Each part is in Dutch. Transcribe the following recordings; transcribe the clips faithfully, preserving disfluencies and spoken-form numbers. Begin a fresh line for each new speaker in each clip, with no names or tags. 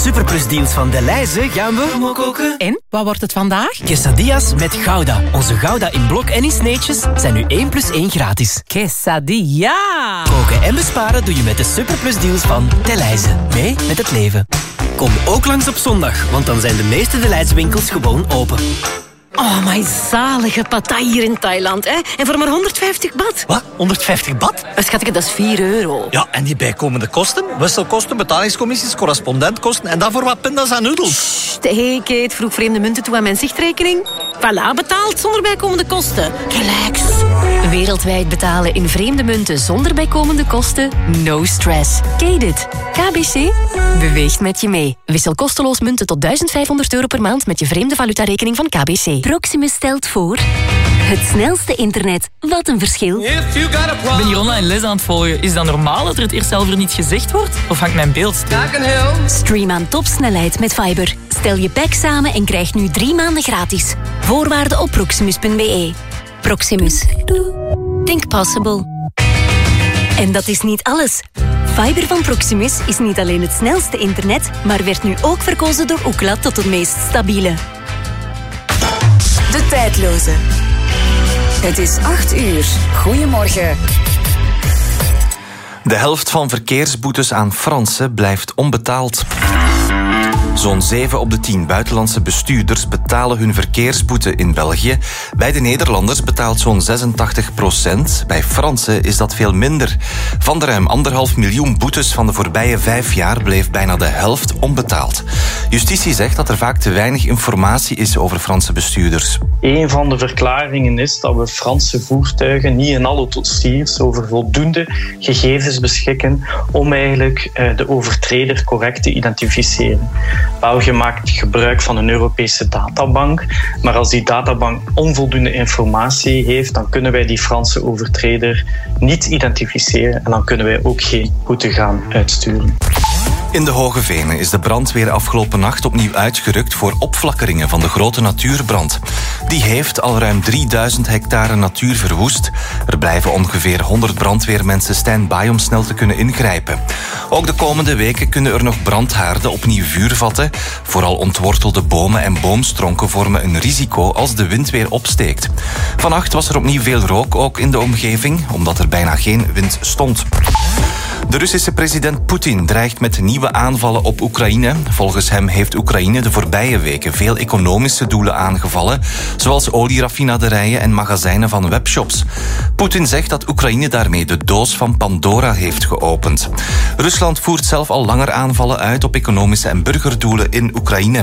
superplusdeals van Delhaize gaan we mokoken.
En, wat wordt het vandaag?
Quesadillas met Gouda. Onze Gouda in blok en in sneetjes zijn nu één plus één gratis.
Quesadilla!
Koken en besparen doe je met de superplusdeals van Delhaize. Mee met het leven. Kom ook langs op zondag, want dan zijn de meeste Delhaize winkels gewoon open.
Oh, my zalige patai hier in Thailand, hè? En voor maar honderdvijftig baht.
Wat? honderdvijftig baht?
Schatje, dat is vier euro.
Ja, en die bijkomende kosten? Wisselkosten, betalingscommissies, correspondentkosten en daarvoor wat pindas en noedels.
Hé, Kate, vroeg vreemde munten toe aan mijn zichtrekening. Voilà, betaald zonder bijkomende kosten. Relax.
Wereldwijd betalen in vreemde munten zonder bijkomende kosten? No stress. Kate it. K B C beweegt met je mee. Wissel kosteloos munten tot duizend vijfhonderd euro per maand met je vreemde valutarekening van K B C. Proximus stelt voor... Het snelste internet. Wat een verschil.
Ik ben hier online les aan het volgen. Is dat normaal dat er het eerst zelf er niet gezegd wordt? Of hangt mijn beeld stil?
Stream aan topsnelheid met Fiber. Stel je pack samen en krijg nu drie maanden gratis. Voorwaarden op proximus punt b e. Proximus. Think possible. En dat is niet alles. Fiber van Proximus is niet alleen het snelste internet, maar werd nu ook verkozen door Ookla tot het meest stabiele.
De tijdloze. Het is acht uur. Goedemorgen.
De helft van verkeersboetes aan Fransen blijft onbetaald. Zo'n zeven op de tien buitenlandse bestuurders betalen hun verkeersboete in België. Bij de Nederlanders betaalt zo'n zesentachtig procent. Bij Fransen is dat veel minder. Van de ruim anderhalf miljoen boetes van de voorbije vijf jaar bleef bijna de helft onbetaald. Justitie zegt dat er vaak te weinig informatie is over Franse bestuurders.
Een van de verklaringen is dat we Franse voertuigen niet in alle dossiers over voldoende gegevens beschikken om eigenlijk de overtreder correct te identificeren. België maakt gebruik van een Europese databank, maar als die databank onvoldoende informatie heeft, dan kunnen wij die Franse overtreder niet identificeren en dan kunnen wij ook geen boete gaan uitsturen.
In de Hoge Venen is de brandweer afgelopen nacht opnieuw uitgerukt voor opflakkeringen van de grote natuurbrand. Die heeft al ruim drieduizend hectare natuur verwoest. Er blijven ongeveer honderd brandweermensen stand-by om snel te kunnen ingrijpen. Ook de komende weken kunnen er nog brandhaarden opnieuw vuur vatten. Vooral ontwortelde bomen en boomstronken vormen een risico als de wind weer opsteekt. Vannacht was er opnieuw veel rook ook in de omgeving, omdat er bijna geen wind stond. De Russische president Poetin dreigt met nieuwe aanvallen op Oekraïne. Volgens hem heeft Oekraïne de voorbije weken veel economische doelen aangevallen, zoals olieraffinaderijen en magazijnen van webshops. Poetin zegt dat Oekraïne daarmee de doos van Pandora heeft geopend. Rusland voert zelf al langer aanvallen uit op economische en burgerdoelen in Oekraïne.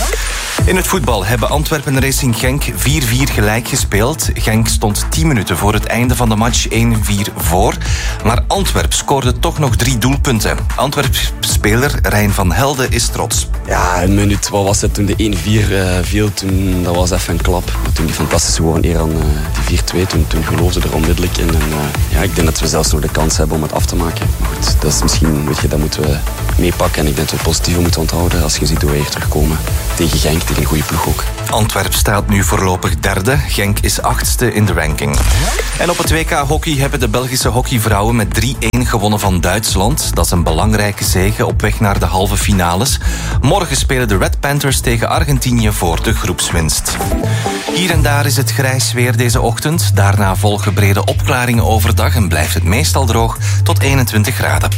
In het voetbal hebben Antwerpen en Racing Genk vier vier gelijk gespeeld. Genk stond tien minuten voor het einde van de match één vier voor. Maar Antwerp scoorde toch nog drie doelpunten. Antwerp-speler Rijn van Helden is trots.
Ja, een minuut, wat was het toen de één vier uh, viel? Toen, dat was even een klap. Maar toen die fantastische gewoon eer aan uh, die vier twee. Toen, toen geloofde er onmiddellijk in. En, uh, ja, ik denk dat we zelfs nog de kans hebben om het af te maken. Maar goed, dat is misschien, weet je, dat moeten we meepakken. En ik denk dat we het positieve moeten onthouden als je ziet hoe we hier terugkomen tegen Genk. Tegen een goede ploeg ook.
Antwerp staat nu voorlopig derde. Genk is achtste in de ranking. En op het W K hockey hebben de Belgische hockeyvrouwen met drie één gewonnen van Duitsland. Dat is een belangrijke zege op weg naar de halve finales. Morgen spelen de Red Panthers tegen Argentinië voor de groepswinst. Hier en daar is het grijs weer deze ochtend. Daarna volgen brede opklaringen overdag en blijft het meestal droog tot eenentwintig graden.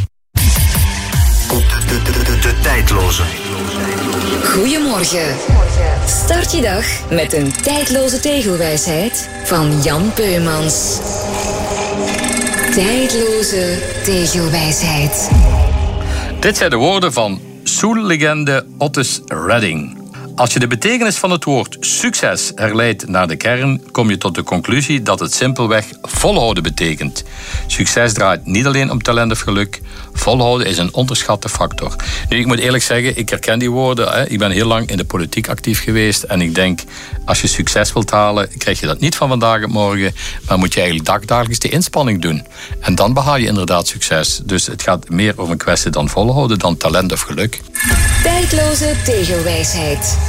De, de, de, de, de tijdloze.
Goedemorgen. Start je dag met een tijdloze tegelwijsheid van Jan Peumans. Tijdloze tegelwijsheid.
Dit zijn de woorden van Soul-legende Otis Redding. Als je de betekenis van het woord succes herleidt naar de kern, kom je tot de conclusie dat het simpelweg volhouden betekent. Succes draait niet alleen om talent of geluk. Volhouden is een onderschatte factor. Nu, ik moet eerlijk zeggen, ik herken die woorden. Hè. Ik ben heel lang in de politiek actief geweest. En ik denk, als je succes wilt halen, krijg je dat niet van vandaag op morgen. Maar moet je eigenlijk dagdagelijks de inspanning doen. En dan behaal je inderdaad succes. Dus het gaat meer over een kwestie dan volhouden, dan talent of geluk.
Tijdloze tegelwijsheid.